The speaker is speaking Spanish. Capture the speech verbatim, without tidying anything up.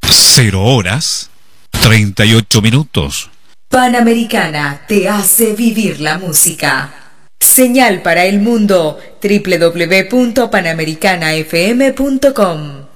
Cero horas, treinta y ocho minutos. Panamericana te hace vivir la música. Señal para el mundo, doble u doble u doble u punto panamericana f m punto com.